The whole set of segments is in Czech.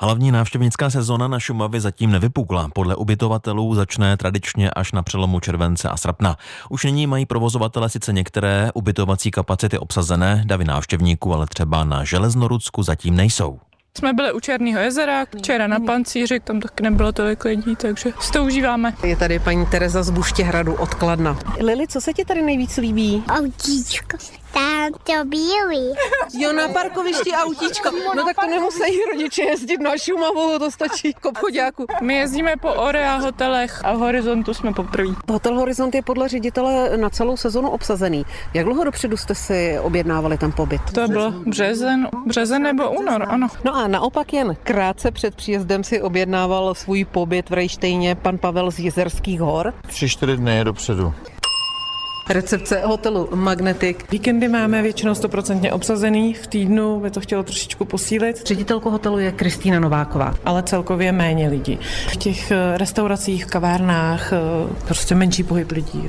Hlavní návštěvnická sezona na Šumavě zatím nevypukla. Podle ubytovatelů začne tradičně až na přelomu července a srpna. Už nyní mají provozovatele sice některé ubytovací kapacity obsazené, davy návštěvníků, ale třeba na Železnorudsku zatím nejsou. Jsme byli u Černého jezera, včera na Pancíři, tam taky nebylo tolik lidí, takže si to užíváme. Je tady paní Tereza z Buštěhradu od Kladna. Lili, co se ti tady nejvíc líbí? Autíčko. Tam to bílý. Jo, na parkovišti autíčko. No tak to nemusí rodiče jezdit na Šumavu, to stačí k obchoďáku. My jezdíme po Orea hotelech a v Horizontu jsme poprvé. Hotel Horizont je podle ředitele na celou sezonu obsazený. Jak dlouho dopředu jste si objednávali ten pobyt? To bylo březen nebo únor, ano. No a naopak jen krátce před příjezdem si objednával svůj pobyt v Rejštejně pan Pavel z Jizerských hor. 3-4 dny dopředu. Recepce hotelu Magnetic. Víkendy máme většinou 100% obsazený, v týdnu by to chtělo trošičku posílit. Ředitelkou hotelu je Kristýna Nováková. Ale celkově méně lidí. V těch restauracích, kavárnách prostě menší pohyb lidí.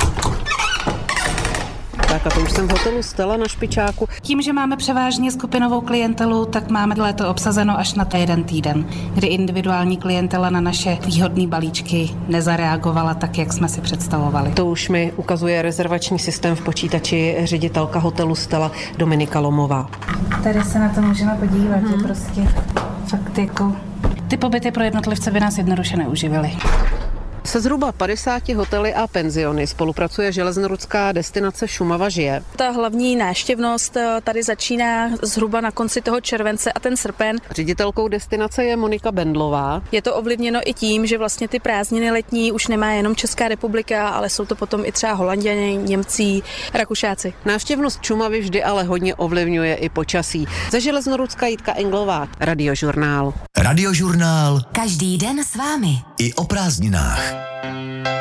Tak a to už jsem v hotelu Stella na Špičáku. Tím, že máme převážně skupinovou klientelu, tak máme léto obsazeno až na jeden týden, kdy individuální klientela na naše výhodné balíčky nezareagovala tak, jak jsme si představovali. To už mi ukazuje rezervační systém v počítači ředitelka hotelu Stella Dominika Lomová. Tady se na to můžeme podívat, že prostě fakt jako ty pobyty pro jednotlivce by nás jednoduše neuživily. Se zhruba 50 hotely a penziony spolupracuje železnorudská destinace Šumava žije. Ta hlavní návštěvnost tady začíná zhruba na konci toho července a ten srpen. Ředitelkou destinace je Monika Bendlová. Je to ovlivněno i tím, že vlastně ty prázdniny letní už nemá jenom Česká republika, ale jsou to potom i třeba Holanděni, Němci, Rakušáci. Návštěvnost Šumavy vždy ale hodně ovlivňuje i počasí. Ze Železnorudska Jitka Englová, Radiožurnál. Radiožurnál. Každý den s vámi. I o prázdninách.